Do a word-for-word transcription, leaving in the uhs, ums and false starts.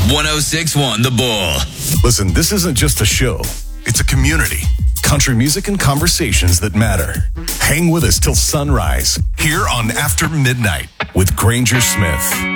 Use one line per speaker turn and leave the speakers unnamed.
one oh six point one The Bull.
Listen, this isn't just a show. It's a community. Country music and conversations that matter. Hang with us till sunrise here on After Midnight with Granger Smith.